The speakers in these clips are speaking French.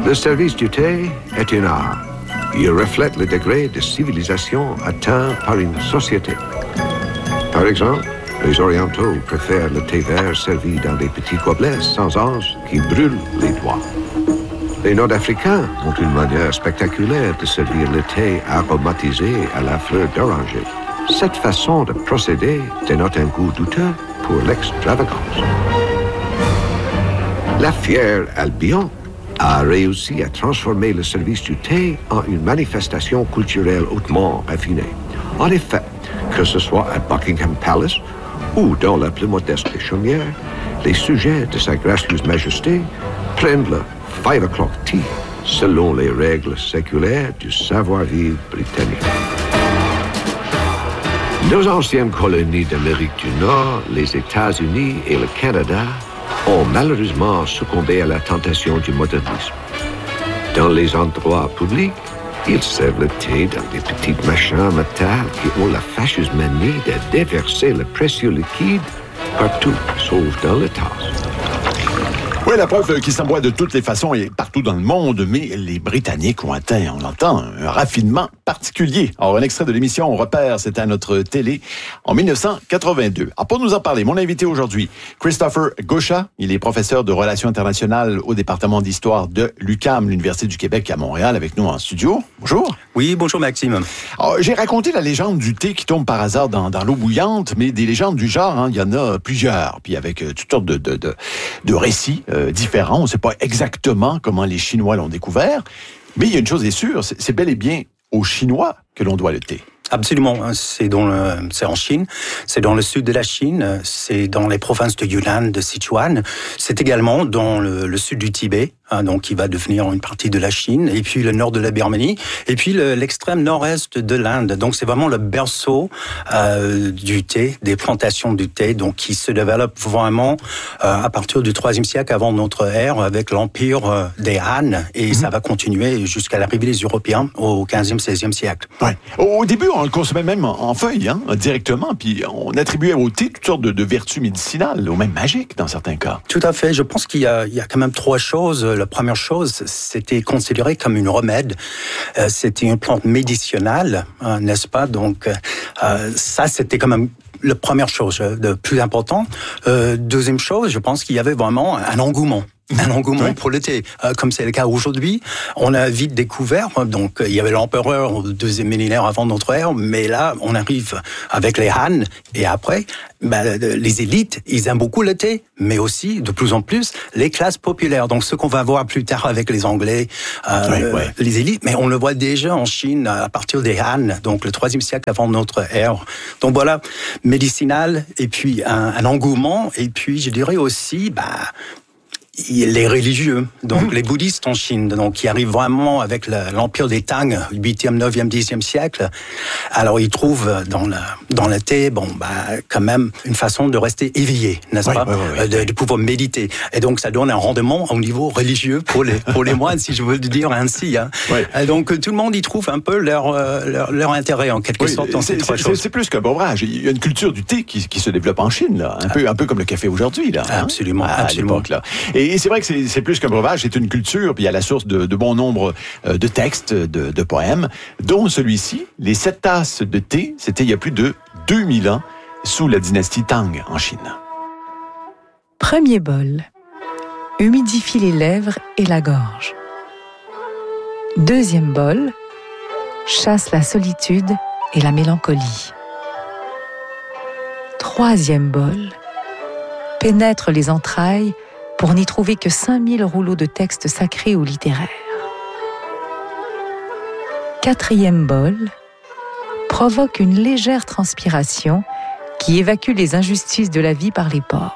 Le service du thé est un art. Il reflète le degré de civilisation atteint par une société. Par exemple, les Orientaux préfèrent le thé vert servi dans des petits gobelets sans anse qui brûlent les doigts. Les Nord-Africains ont une manière spectaculaire de servir le thé aromatisé à la fleur d'oranger. Cette façon de procéder dénote un goût douteux pour l'extravagance. La fière Albion a réussi à transformer le service du thé en une manifestation culturelle hautement raffinée. En effet, que ce soit à Buckingham Palace ou dans la plus modeste des chaumières, les sujets de Sa Gracieuse Majesté prennent le 5 o'clock tea selon les règles séculaires du savoir-vivre britannique. Nos anciennes colonies d'Amérique du Nord, les États-Unis et le Canada ont malheureusement succombé à la tentation du modernisme. Dans les endroits publics, ils servent le thé dans des petites machines en métal qui ont la fâcheuse manie de déverser le précieux liquide partout, sauf dans le tasse. Oui, la preuve qui s'emboît de toutes les façons et partout dans le monde, mais les Britanniques ont atteint, on l'entend, un raffinement particulier. Alors, un extrait de l'émission On repère, c'était à notre télé en 1982. Alors, pour nous en parler, mon invité aujourd'hui, Christopher Gauchat. Il est professeur de relations internationales au département d'histoire de l'UQAM, l'Université du Québec à Montréal, avec nous en studio. Bonjour. Oui, bonjour Maxime. Alors, j'ai raconté la légende du thé qui tombe par hasard dans l'eau bouillante, mais des légendes du genre, il y en a plusieurs, puis avec toutes sortes de récits différents. On ne sait pas exactement comment les Chinois l'ont découvert, mais il y a une chose est sûre, c'est bel et bien aux Chinois que l'on doit le thé. Absolument, c'est en Chine, c'est dans le sud de la Chine, c'est dans les provinces de Yunnan, de Sichuan, c'est également dans le sud du Tibet, donc qui va devenir une partie de la Chine, et puis le nord de la Birmanie, et puis l'extrême nord-est de l'Inde. Donc c'est vraiment le berceau du thé, des plantations du thé, donc qui se développent vraiment à partir du IIIe siècle avant notre ère, avec l'empire des Han, et ça va continuer jusqu'à l'arrivée des Européens au XVe, XVIe siècle. Ouais. Au début, on le consommait même en feuilles, directement, puis on attribuait au thé toutes sortes de vertus médicinales, ou même magiques dans certains cas. Tout à fait. Je pense qu'il y a quand même trois choses. La première chose, c'était considéré comme une remède. C'était une plante médicinale, n'est-ce pas? Donc, ça, c'était quand même la première chose de plus important. Deuxième chose, je pense qu'il y avait vraiment un engouement pour le thé. Comme c'est le cas aujourd'hui, on a vite découvert, donc il y avait l'empereur au deuxième millénaire avant notre ère, mais là, on arrive avec les Han, et après, les élites, ils aiment beaucoup le thé, mais aussi, de plus en plus, les classes populaires. Donc, ce qu'on va voir plus tard avec les Anglais, les élites, mais on le voit déjà en Chine à partir des Han, donc le IIIe siècle avant notre ère. Donc voilà, médicinal, et puis un engouement, et puis je dirais aussi, les religieux, donc les bouddhistes en Chine, donc qui arrivent vraiment avec l'empire des Tang, 8e, 9e, 10e siècle. Alors ils trouvent dans le thé, quand même une façon de rester éveillé, n'est-ce pas, de pouvoir méditer. Et donc ça donne un rendement au niveau religieux pour les moines, si je veux le dire ainsi. Donc tout le monde y trouve un peu leur intérêt en quelque sorte dans ces trois choses. C'est plus qu'un breuvage. Il y a une culture du thé qui se développe en Chine, là, un peu comme le café aujourd'hui, là. Absolument, absolument. À l'époque, là. Et c'est vrai que c'est plus qu'un breuvage, c'est une culture, puis il y a la source de bon nombre de textes, de poèmes, dont celui-ci, les 7 tasses de thé, c'était il y a plus de 2000 ans, sous la dynastie Tang en Chine. Premier bol. Humidifie les lèvres et la gorge. Deuxième bol. Chasse la solitude et la mélancolie. Troisième bol. Pénètre les entrailles pour n'y trouver que 5000 rouleaux de textes sacrés ou littéraires. Quatrième bol, provoque une légère transpiration qui évacue les injustices de la vie par les pores.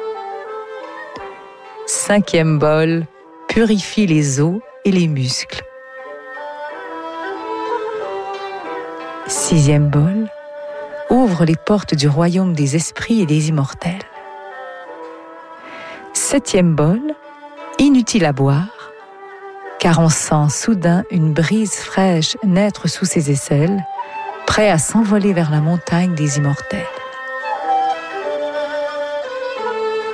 Cinquième bol, purifie les os et les muscles. Sixième bol, ouvre les portes du royaume des esprits et des immortels. Septième bol, inutile à boire, car on sent soudain une brise fraîche naître sous ses aisselles, prêt à s'envoler vers la montagne des immortels.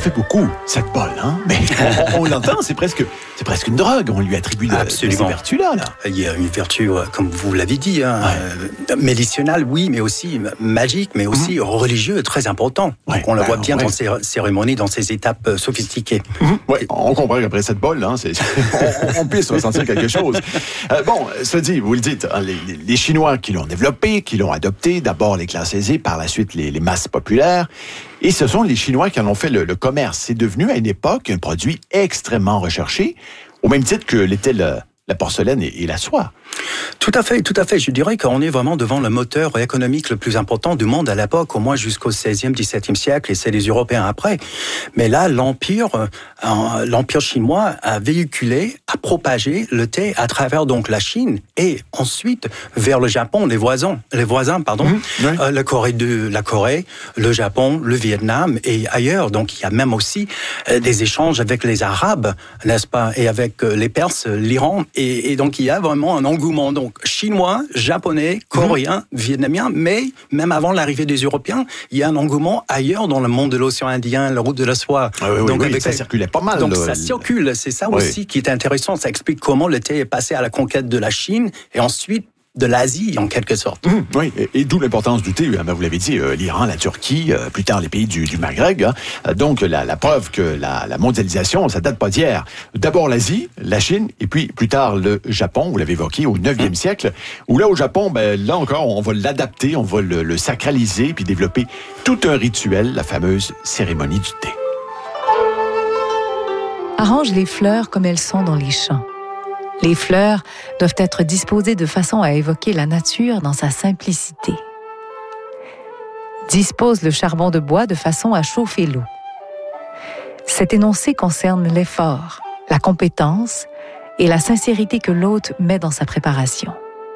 fait beaucoup, cette bolle, hein? Mais on l'entend, c'est presque une drogue. On lui attribue ces vertus-là. Là. Il y a une vertu, comme vous l'avez dit, médicinale, oui, mais aussi magique, mais aussi religieuse, très important. Donc on le voit bien dans ces cérémonies, dans ces étapes sophistiquées. Oui, on comprend qu'après cette bolle, hein, on puisse ressentir quelque chose. Bon, cela dit, vous le dites, hein, les Chinois qui l'ont développé, qui l'ont adopté, d'abord les classes aisées, par la suite les masses populaires. Et ce sont les Chinois qui en ont fait le commerce. C'est devenu à une époque un produit extrêmement recherché, au même titre que l'était la porcelaine et la soie. Tout à fait. Je dirais qu'on est vraiment devant le moteur économique le plus important du monde à l'époque, au moins jusqu'au 16e, 17e siècle, et c'est les Européens après. Mais là, l'Empire chinois a véhiculé, a propagé le thé à travers donc la Chine et ensuite vers le Japon, les voisins, la Corée, le Japon, le Vietnam et ailleurs. Donc il y a même aussi des échanges avec les Arabes, n'est-ce pas, et avec les Perses, l'Iran, et donc il y a vraiment un engouement donc chinois, japonais, coréen, vietnamien, mais même avant l'arrivée des Européens, il y a un engouement ailleurs dans le monde de l'océan Indien, la route de la soie. Ça circulait pas mal. Donc ça circule, c'est ça aussi qui est intéressant. Ça explique comment le thé est passé à la conquête de la Chine et ensuite de l'Asie, en quelque sorte. Oui, et d'où l'importance du thé. Vous l'avez dit, l'Iran, la Turquie, plus tard les pays du Maghreb. Hein. Donc, la preuve que la mondialisation, ça date pas d'hier. D'abord l'Asie, la Chine, et puis plus tard le Japon, vous l'avez évoqué, au 9e siècle, où là, au Japon, là encore, on va l'adapter, on va le sacraliser, puis développer tout un rituel, la fameuse cérémonie du thé. Arrange les fleurs comme elles sont dans les champs. Les fleurs doivent être disposées de façon à évoquer la nature dans sa simplicité. Dispose le charbon de bois de façon à chauffer l'eau. Cet énoncé concerne l'effort, la compétence et la sincérité que l'hôte met dans sa préparation.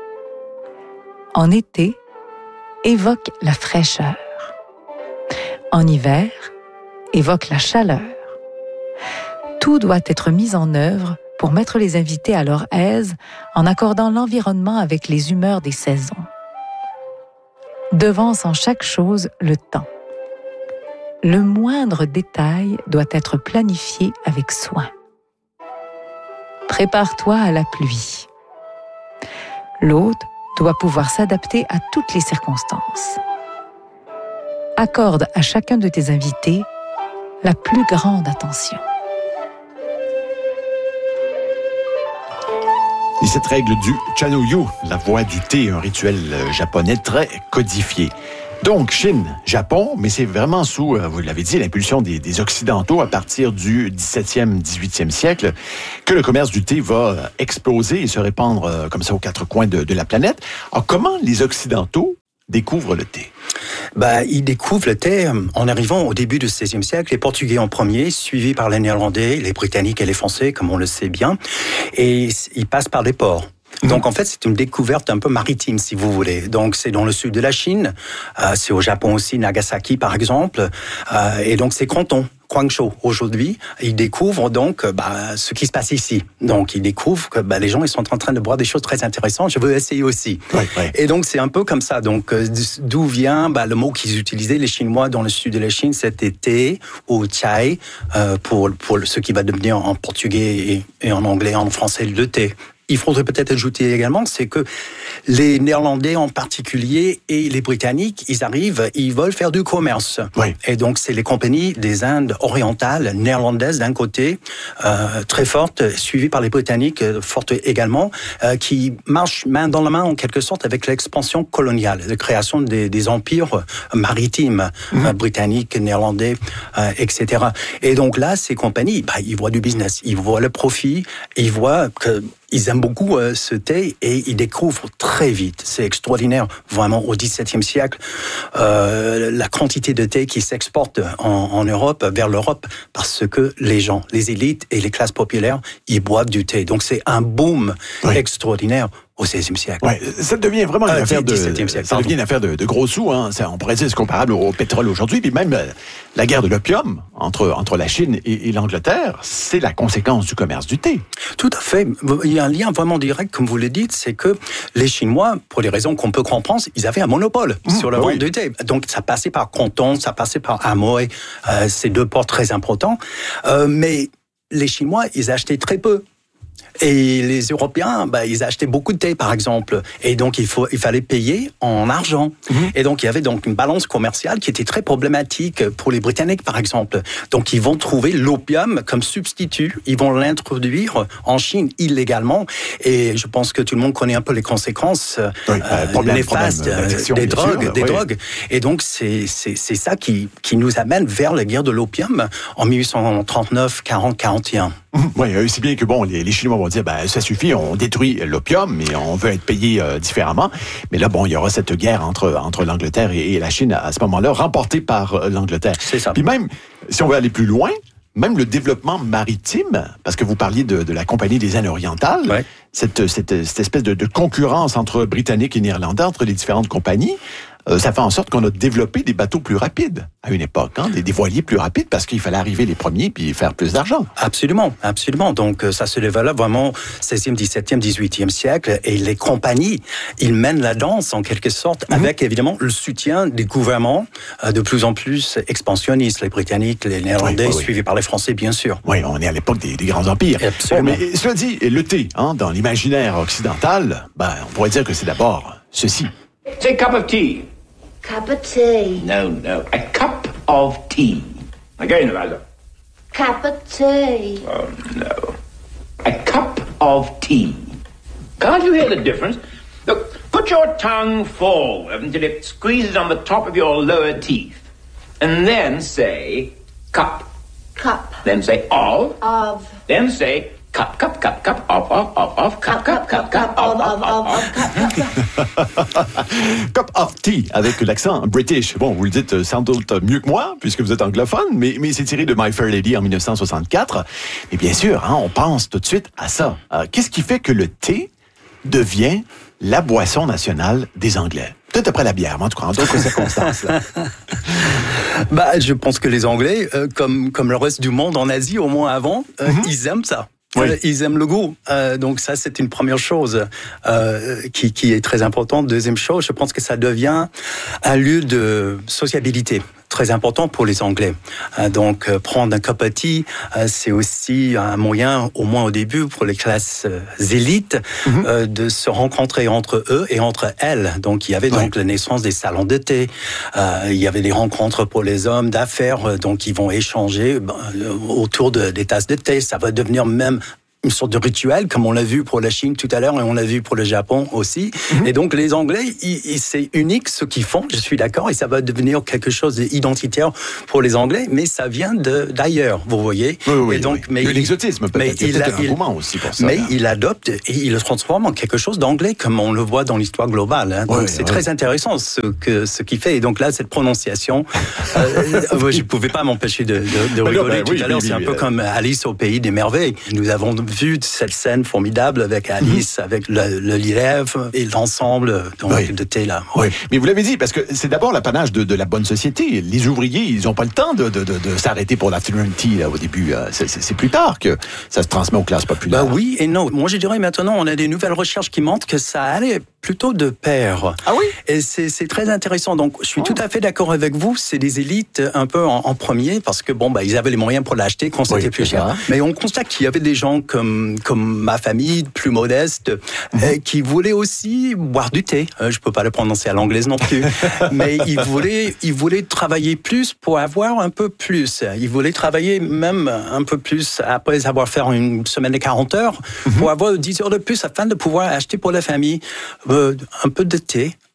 En été, évoque la fraîcheur. En hiver, évoque la chaleur. Tout doit être mis en œuvre pour mettre les invités à leur aise en accordant l'environnement avec les humeurs des saisons. Devance en chaque chose le temps. Le moindre détail doit être planifié avec soin. Prépare-toi à la pluie. L'hôte doit pouvoir s'adapter à toutes les circonstances. Accorde à chacun de tes invités la plus grande attention. Et cette règle du Chanyu, la voie du thé, un rituel japonais très codifié. Donc, Chine, Japon, mais c'est vraiment sous, vous l'avez dit, l'impulsion des Occidentaux à partir du 17e, 18e siècle que le commerce du thé va exploser et se répandre comme ça aux quatre coins de la planète. Alors, comment les Occidentaux découvrent le thé? Ils découvrent le thé en arrivant au début du XVIe siècle, les Portugais en premier, suivis par les Néerlandais, les Britanniques et les Français, comme on le sait bien, et ils passent par des ports. Donc en fait, c'est une découverte un peu maritime, si vous voulez. Donc c'est dans le sud de la Chine, c'est au Japon aussi, Nagasaki par exemple, et donc c'est Canton. Guangzhou, aujourd'hui, ils découvrent donc ce qui se passe ici. Donc, ils découvrent que les gens ils sont en train de boire des choses très intéressantes. Je veux essayer aussi. Ouais. Et donc, c'est un peu comme ça. Donc, d'où vient le mot qu'ils utilisaient, les Chinois, dans le sud de la Chine, c'était thé ou chai, pour ce qui va devenir en portugais et en anglais, en français, le thé. Il faudrait peut-être ajouter également, c'est que les Néerlandais en particulier et les Britanniques, ils veulent faire du commerce. Oui. Et donc, c'est les compagnies des Indes orientales, néerlandaises d'un côté, très fortes, suivies par les Britanniques, fortes également, qui marchent main dans la main en quelque sorte avec l'expansion coloniale, la création des empires maritimes, britanniques, néerlandais, etc. Et donc là, ces compagnies, ils voient du business, ils voient le profit, ils voient que ils aiment beaucoup ce thé et ils découvrent très vite. C'est extraordinaire, vraiment, au XVIIe siècle, la quantité de thé qui s'exporte en Europe, vers l'Europe, parce que les gens, les élites et les classes populaires, ils boivent du thé. Donc c'est un boom extraordinaire au XVIe siècle. Ouais, ça devient vraiment une affaire de, siècle, ça devient une affaire de gros sous, hein. On pourrait dire c'est comparable au pétrole aujourd'hui, puis même la guerre de l'opium entre la Chine et l'Angleterre, c'est la conséquence du commerce du thé. Tout à fait. Il y a un lien vraiment direct, comme vous le dites, c'est que les Chinois, pour les raisons qu'on peut comprendre, ils avaient un monopole sur la vente du thé. Donc ça passait par Canton, ça passait par Amoy, ces deux ports très importants. Mais les Chinois, ils achetaient très peu. Et les Européens, ils achetaient beaucoup de thé, par exemple. Et donc, il fallait payer en argent. Et donc, il y avait donc une balance commerciale qui était très problématique pour les Britanniques, par exemple. Donc, ils vont trouver l'opium comme substitut. Ils vont l'introduire en Chine illégalement. Et je pense que tout le monde connaît un peu les conséquences néfastes des drogues. Et donc, c'est ça qui nous amène vers la guerre de l'opium en 1839, 40, 41. Oui, si bien que les Chinois vont dire, ça suffit, on détruit l'opium, mais on veut être payé différemment. Mais là, il y aura cette guerre entre l'Angleterre et la Chine à ce moment-là, remportée par l'Angleterre. C'est ça. Puis même, si on veut aller plus loin, même le développement maritime, parce que vous parliez de la Compagnie des Indes orientales, ouais. cette espèce de concurrence entre Britanniques et Néerlandais, entre les différentes compagnies, ça fait en sorte qu'on a développé des bateaux plus rapides à une époque, des voiliers plus rapides, parce qu'il fallait arriver les premiers puis faire plus d'argent. Absolument, absolument. Donc ça se développe vraiment 16e, 17e, 18e siècle, et les compagnies, ils mènent la danse en quelque sorte, avec évidemment le soutien des gouvernements de plus en plus expansionnistes, les Britanniques, les Néerlandais, suivis par les Français, bien sûr. Oui, on est à l'époque des grands empires. Absolument. Mais cela dit, le thé, dans l'imaginaire occidental, on pourrait dire que c'est d'abord ceci. Say cup of tea. Cup of tea. No. A cup of tea. Again, Eliza. Cup of tea. Oh, no. A cup of tea. Can't you hear the difference? Look, put your tongue forward until it squeezes on the top of your lower teeth. And then say cup. Cup. Then say of. Of. Then say cup, cup, cup, cup, of, cup, cup, cup, cup, of, cup. Cup of tea, avec l'accent british. Bon, vous le dites sans doute mieux que moi, puisque vous êtes anglophone, mais c'est tiré de My Fair Lady en 1964. Et bien sûr, on pense tout de suite à ça. Qu'est-ce qui fait que le thé devient la boisson nationale des Anglais? Peut-être après la bière, mais en tout cas, en d'autres circonstances. Je pense que les Anglais, comme le reste du monde en Asie, au moins avant, ils aiment ça. Oui. Ils aiment le goût. Donc ça, c'est une première chose qui est très importante. Deuxième chose, je pense que ça devient un lieu de sociabilité très important pour les Anglais. Donc prendre un cup of tea, c'est aussi un moyen, au moins au début, pour les classes élites, de se rencontrer entre eux et entre elles. Donc il y avait donc la naissance des salons de thé. Il y avait des rencontres pour les hommes d'affaires. Donc ils vont échanger autour des tasses de thé. Ça va devenir même une sorte de rituel, comme on l'a vu pour la Chine tout à l'heure et on l'a vu pour le Japon aussi. Et donc les Anglais, c'est unique ce qu'ils font, je suis d'accord, et ça va devenir quelque chose d'identitaire pour les Anglais, mais ça vient d'ailleurs, vous voyez. Oui, et donc, mais l'exotisme peut-être, il y a peut-être un roman aussi pour ça. Mais il adopte et il le transforme en quelque chose d'anglais, comme on le voit dans l'histoire globale. Donc c'est très intéressant ce qu'il fait. Et donc là, cette prononciation, je ne pouvais pas m'empêcher de rigoler tout à l'heure. C'est un peu comme Alice au pays des merveilles. Nous avons vu cette scène formidable avec Alice, avec le lièvre et l'ensemble de thé là. Oui, mais vous l'avez dit, parce que c'est d'abord l'apanage de la bonne société. Les ouvriers, ils n'ont pas le temps de s'arrêter pour l'afternoon tea là, au début. C'est plus tard que ça se transmet aux classes populaires. Oui et non. Moi, je dirais maintenant, on a des nouvelles recherches qui montrent que ça allait plutôt de pair. Ah oui? Et c'est très intéressant. Donc, je suis tout à fait d'accord avec vous. C'est des élites un peu en premier, parce que ils avaient les moyens pour l'acheter quand c'était plus cher. Mais on constate qu'il y avait des gens comme ma famille, plus modeste, qui voulaient aussi boire du thé. Je peux pas le prononcer à l'anglaise non plus. Mais ils voulaient travailler plus pour avoir un peu plus. Ils voulaient travailler même un peu plus après avoir fait une semaine de 40 heures pour avoir 10 heures de plus afin de pouvoir acheter pour la famille un peu de thé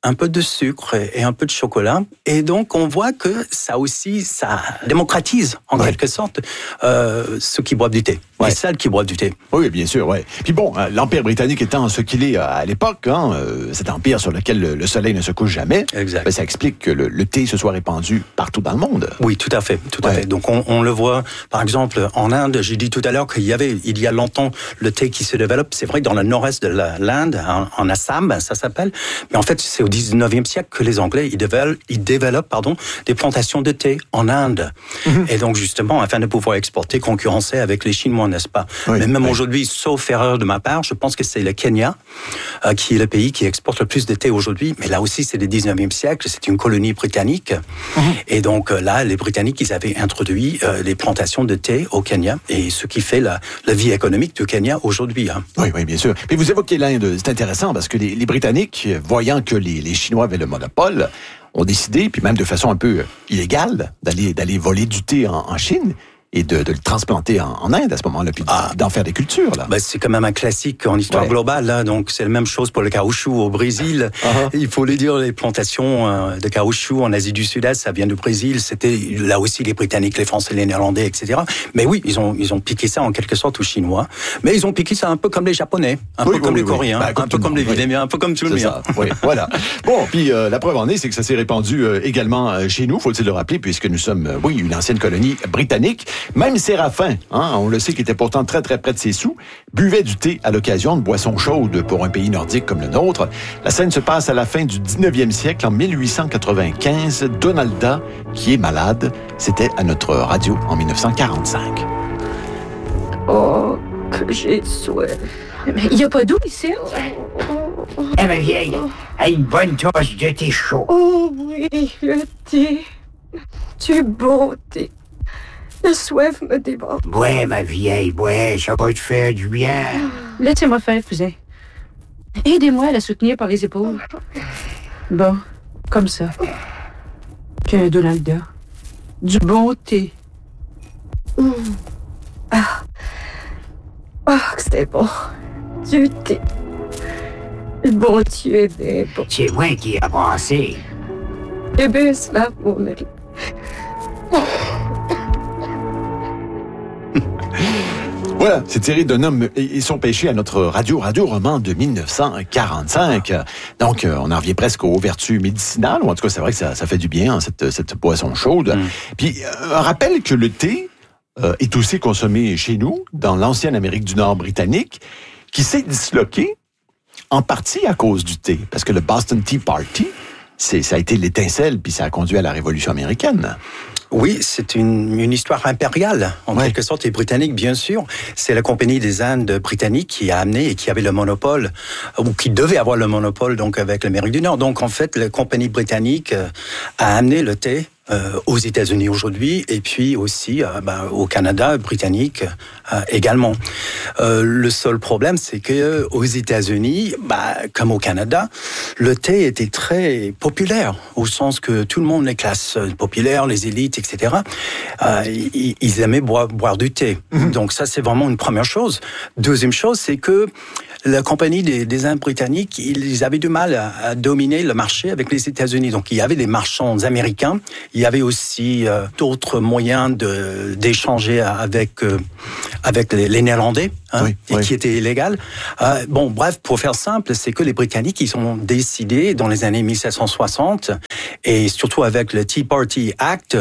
un peu de sucre et un peu de chocolat. Et donc, on voit que ça démocratise, en quelque sorte, ceux qui boivent du thé. Ouais. Et celles qui boivent du thé. Oui, bien sûr, ouais. Puis bon, l'Empire britannique étant ce qu'il est à l'époque, cet empire sur lequel le soleil ne se couche jamais, Exact. Ça explique que le thé se soit répandu partout dans le monde. Oui, tout à fait, tout à fait. Donc, on le voit, par exemple, en Inde, j'ai dit tout à l'heure il y a longtemps, le thé qui se développe. C'est vrai, dans le nord-est de l'Inde, en Assam, ça s'appelle. Mais en fait, c'est au 19e siècle que les Anglais, ils développent, des plantations de thé en Inde. Et donc, justement, afin de pouvoir exporter, concurrencer avec les Chinois, n'est-ce pas? Oui, mais même aujourd'hui, sauf erreur de ma part, je pense que c'est le Kenya qui est le pays qui exporte le plus de thé aujourd'hui. Mais là aussi, c'est le 19e siècle, c'est une colonie britannique. Et donc là, les Britanniques, ils avaient introduit les plantations de thé au Kenya, et ce qui fait la vie économique du Kenya aujourd'hui. Oui, bien sûr. Mais vous évoquez l'Inde, c'est intéressant parce que les Britanniques, voyant que les Chinois avaient le monopole, ont décidé, puis même de façon un peu illégale, d'aller voler du thé en Chine et de le transplanter en Inde à ce moment-là, puis d'en faire des cultures, là. C'est quand même un classique en histoire globale, là. Donc, c'est la même chose pour le caoutchouc au Brésil. Il faut le dire, les plantations de caoutchouc en Asie du Sud-Est, ça vient du Brésil. C'était là aussi les Britanniques, les Français, les Néerlandais, etc. Mais oui, ils ont piqué ça en quelque sorte aux Chinois. Mais ils ont piqué ça un peu comme les Japonais, un peu comme les Coréens, un peu comme les Vietnamiens, un peu comme tout le monde. Oui, voilà. Bon, puis la preuve en est, c'est que ça s'est répandu également chez nous, faut-il le rappeler, puisque nous sommes, une ancienne colonie britannique. Même Séraphin, on le sait, qui était pourtant très très près de ses sous, buvait du thé à l'occasion de boissons chaudes pour un pays nordique comme le nôtre. La scène se passe à la fin du 19e siècle, en 1895. Donalda, qui est malade, c'était à notre radio en 1945. Oh, que j'ai soif. Mais il n'y a pas d'eau ici. Eh ma vieille, une bonne tasse de thé chaud. Oh oui, le thé. Du bon thé. La soif me déborde. Ouais, ma vieille, ça va te faire du bien. Laissez-moi faire, cousin. Aidez-moi à la soutenir par les épaules. Bon, comme ça. Tiens, Donalda. Du bon thé. Ah, que c'est bon. Du thé. Le bon Dieu est bien bon. C'est moi qui ai pensé. Eh bien, cela, mon mari. Voilà, c'est tiré d'un homme et son péché à notre radio-roman de 1945. Donc, on en revient presque aux vertus médicinales, ou en tout cas, c'est vrai que ça fait du bien, cette boisson chaude. Puis, un rappel que le thé est aussi consommé chez nous, dans l'ancienne Amérique du Nord britannique, qui s'est disloqué en partie à cause du thé. Parce que le Boston Tea Party, ça a été l'étincelle, puis ça a conduit à la Révolution américaine. Oui, c'est une histoire impériale, en quelque sorte. Les Britanniques, bien sûr, c'est la Compagnie des Indes britanniques qui a amené et qui avait le monopole, ou qui devait avoir le monopole, donc, avec l'Amérique du Nord. Donc, en fait, la Compagnie britannique a amené le thé aux États-Unis aujourd'hui, et puis aussi au Canada, britannique également. Le seul problème, c'est que aux États-Unis, comme au Canada, le thé était très populaire, au sens que tout le monde, les classes populaires, les élites, etc., ils aimaient boire du thé. Donc ça, c'est vraiment une première chose. Deuxième chose, c'est que la Compagnie des Indes britanniques, ils avaient du mal à dominer le marché avec les États-Unis. Donc, il y avait des marchands américains. Il y avait aussi d'autres moyens d'échanger avec les Néerlandais, qui étaient illégaux. Bref, pour faire simple, c'est que les Britanniques, ils ont décidé dans les années 1760, et surtout avec le Tea Party Act,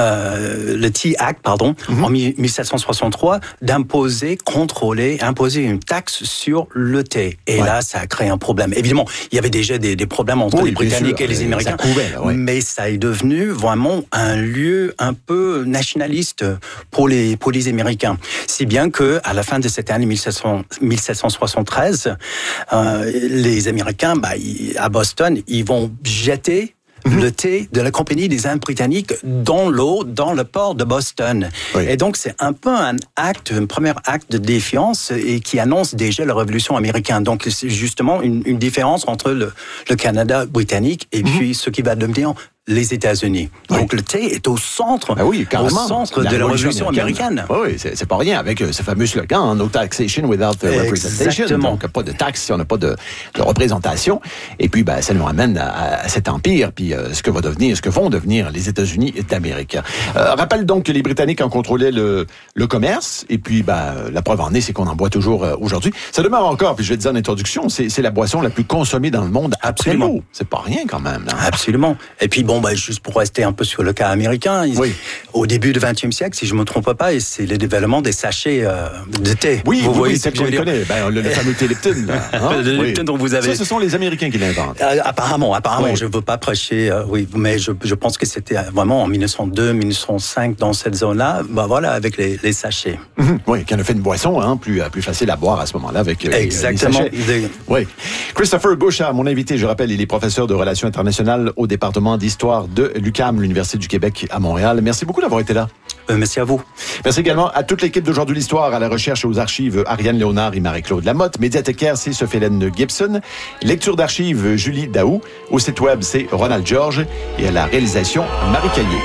en 1763, imposer une taxe sur le thé. Et là, ça a créé un problème. Évidemment, il y avait déjà des problèmes entre les Britanniques et les Américains, mais ça est devenu vraiment un lieu un peu nationaliste pour les Américains. Si bien que à la fin de cette année 1773, les Américains, à Boston, ils vont jeter le thé de la Compagnie des Indes britanniques dans l'eau, dans le port de Boston. Et donc, c'est un peu un premier acte de défiance et qui annonce déjà la Révolution américaine. Donc, c'est justement une différence entre le Canada britannique et puis ce qui va devenir les États-Unis. Oui. Donc le thé est au centre, oui, carrément. au centre de la révolution américaine. Oui, c'est pas rien avec ce fameux slogan, no taxation without representation. Exactement. Donc pas de taxes si on n'a pas de représentation. Et puis ça nous ramène à cet empire, puis ce que vont devenir les États-Unis d'Amérique. Rappelle donc que les Britanniques en contrôlaient le commerce, et puis la preuve en est, c'est qu'on en boit toujours aujourd'hui. Ça demeure encore, puis je vais te dire en introduction, c'est la boisson la plus consommée dans le monde après l'eau. C'est pas rien quand même. Là. Absolument. Et puis juste pour rester un peu sur le cas américain, au début du 20e siècle, si je me trompe pas, c'est le développement des sachets de thé. Oui, vous voyez c'est ce qu'on connaît. Le fameux thé Lipton. Là, hein? Le Lipton dont vous avez... Ça, ce sont les Américains qui l'inventent. Apparemment, je ne veux pas prêcher, mais je pense que c'était vraiment en 1902, 1905, dans cette zone-là, avec les sachets. Oui, qui en a fait une boisson plus facile à boire à ce moment-là avec exactement. Les sachets. Oui. Christopher Gauchat, mon invité, je rappelle, il est professeur de relations internationales au département d'histoire de l'UQAM, l'Université du Québec à Montréal. Merci beaucoup d'avoir été là. Merci à vous. Merci également à toute l'équipe d'Aujourd'hui l'Histoire, à la recherche et aux archives Ariane Léonard et Marie-Claude Lamotte, médiathécaire, c'est Sophie-Hélène Gibson, lecture d'archives Julie Daou, au site web c'est Ronald George et à la réalisation Marie Caillé.